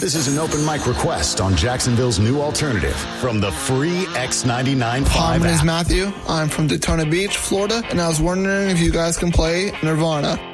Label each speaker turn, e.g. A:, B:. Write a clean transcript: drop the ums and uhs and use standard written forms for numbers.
A: This is an open mic request on Jacksonville's new alternative from the free X99.5
B: Hi, my name is
A: app.
B: Matthew. I'm from Daytona Beach, Florida, and I was wondering if you guys can play Nirvana.